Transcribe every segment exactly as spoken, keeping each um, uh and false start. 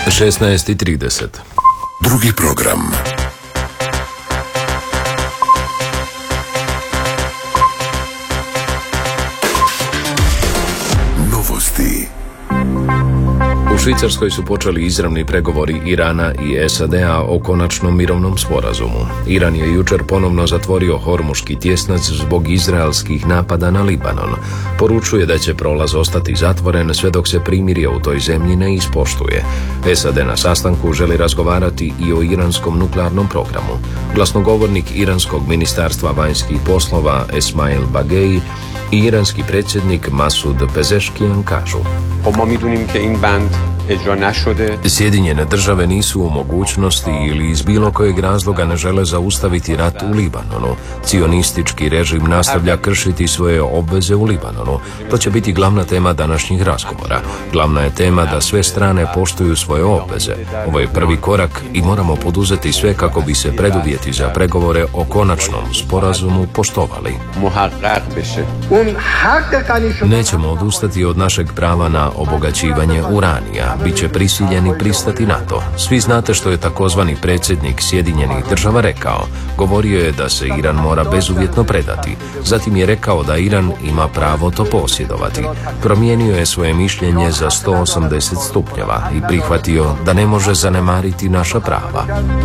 šesnaest i trideset. Drugi program. Novosti. U Švicarskoj su počeli izravni pregovori Irana i S A D-a o konačnom mirovnom sporazumu. Iran je jučer ponovno zatvorio Hormuški tjesnac zbog izraelskih napada na Libanon. Poručuje da će prolaz ostati zatvoren sve dok se primirje u toj zemlji ne ispoštuje. S A D na sastanku želi razgovarati i o iranskom nuklearnom programu. Glasnogovornik iranskog ministarstva vanjskih poslova Esmail Bagei i iranski predsjednik Masud Pezeshkian kažu: Sjedinjene države nisu u mogućnosti ili iz bilo kojeg razloga ne žele zaustaviti rat u Libanonu. Cionistički režim nastavlja kršiti svoje obveze u Libanonu. To će biti glavna tema današnjih razgovora. Glavna je tema da sve strane poštuju svoje obveze. Ovo je prvi korak i moramo poduzeti sve kako bi se preduvjeti za pregovore o konačnom sporazumu poštovali. Nećemo odustati od našeg prava na obogaćivanje uranija. Biće prisiljeni pristati na to. Svi znate što je takozvani predsjednik Sjedinjenih država rekao. Govorio je da se Iran mora bezuvjetno predati. Zatim je rekao da Iran ima pravo to posjedovati. Promijenio je svoje mišljenje za sto osamdeset stupnjeva i prihvatio da ne može zanemariti naša prava.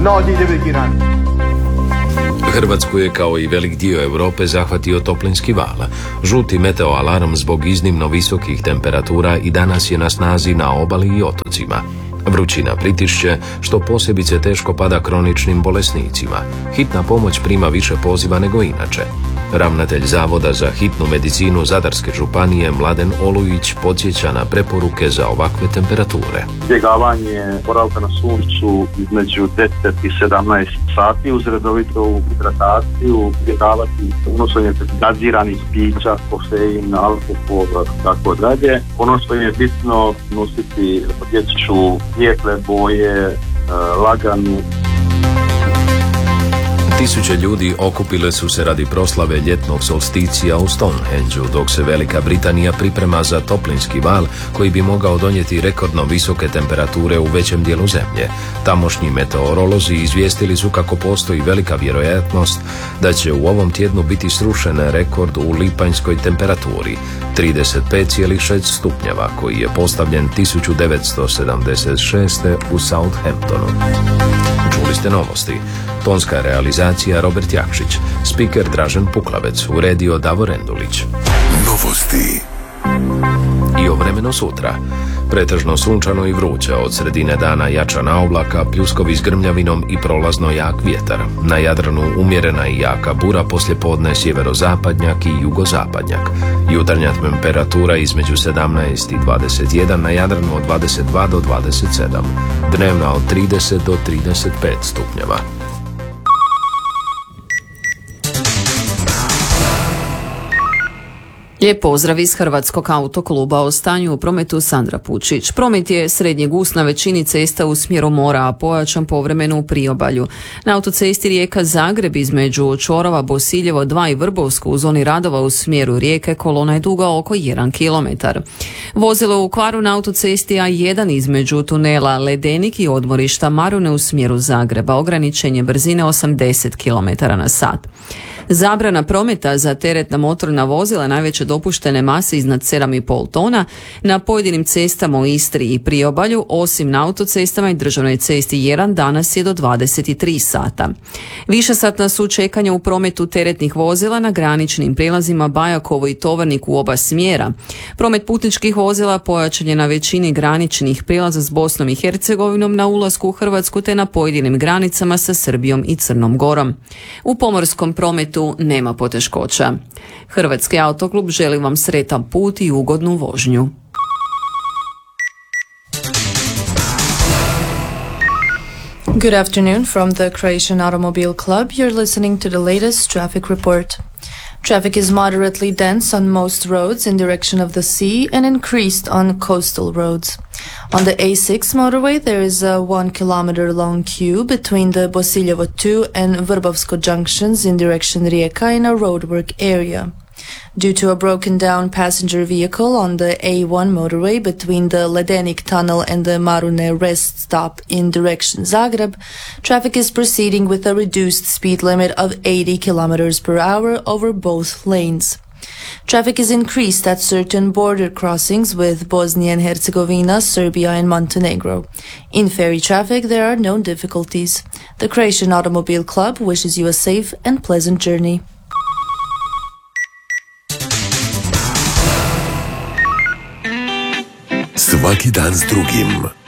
Hrvatsku je kao i velik dio Europe zahvatio toplinski val. Žuti meteoalarm zbog iznimno visokih temperatura i danas je na snazi na obali i otocima. Vrućina pritišće, što posebice teško pada kroničnim bolesnicima. Hitna pomoć prima više poziva nego inače. Ravnatelj Zavoda za hitnu medicinu Zadarske županije Mladen Olujić podsjeća na preporuke za ovakve temperature. Izbjegavanje boravka na suncu između deset i sedamnaest sati uz redovitu hidrataciju, izbjegavati unošenje gaziranih pića, kofein, alkohol, tako dalje. Ono što je bitno, nositi odjeću svijetle boje, laganu. Tisuće ljudi okupile su se radi proslave ljetnog solsticija u Stonehengeu, dok se Velika Britanija priprema za toplinski val koji bi mogao donijeti rekordno visoke temperature u većem dijelu zemlje. Tamošnji meteorolozi izvijestili su kako postoji velika vjerojatnost da će u ovom tjednu biti srušen rekord u lipanjskoj temperaturi, trideset pet zarez šest stupnjeva, koji je postavljen tisuću devetsto sedamdeset šeste. u Southamptonu. Čuli ste novosti. Tonska realizacija Robert Jakšić, spiker Dražen Puklavec, uredio Davor Endulić. Novosti. I o vremenu sutra. Pretežno sunčano i vruće, od sredine dana jačana oblaka, pljuskovi s grmljavinom i prolazno jak vjetar. Na Jadranu umjerena i jaka bura, poslijepodne sjeverozapadnjak i jugozapadnjak. Jutarnja temperatura između sedamnaest i dvadeset jedan, na Jadranu od dvadeset dva do dvadeset sedam. Dnevna od trideset do trideset pet stupnjeva. Lijep pozdrav iz Hrvatskog autokluba. O stanju u prometu Sandra Pučić. Promet je srednje gust na većini cesta u smjeru mora, a pojačan povremeno u priobalju. Na autocesti Rijeka-Zagreb između čvorova Bosiljevo dva i Vrbovsko u zoni radova u smjeru Rijeke kolona je duga oko jedan kilometar. Vozilo u kvaru na autocesti A jedan između tunela Ledenik i odmorišta Marune u smjeru Zagreba. Ograničenje brzine osamdeset kilometara na sat. Zabrana prometa za teretna motorna vozila najveće dopuštene mase iznad sedam i pol tona na pojedinim cestama u Istri i priobalju, osim na autocestama i državnoj cesti jedan, danas je do dvadeset tri sata. Višesatna su čekanja u prometu teretnih vozila na graničnim prijelazima Bajakovo i Tovarnik u oba smjera. Promet putničkih vozila pojačan je na većini graničnih prijelaza s Bosnom i Hercegovinom na ulasku u Hrvatsku te na pojedinim granicama sa Srbijom i Crnom Gorom. U pomorskom prometu nema poteškoća. Hrvatski autoklub želi vam sretan put i ugodnu vožnju. Good afternoon from the Croatian Automobile Club. You're listening to the latest traffic report. Traffic is moderately dense on most roads in direction of the sea and increased on coastal roads. On the A six motorway, there is a one kilometer long queue between the Bosiljevo two and Vrbovsko junctions in direction Rijeka in a roadwork area. Due to a broken down passenger vehicle on the A one motorway between the Ledenik Tunnel and the Marune rest stop in direction Zagreb, traffic is proceeding with a reduced speed limit of eighty kilometers per hour over both lanes. Traffic is increased at certain border crossings with Bosnia and Herzegovina, Serbia and Montenegro. In ferry traffic, there are no difficulties. The Croatian Automobile Club wishes you a safe and pleasant journey. Svaki dan s drugim.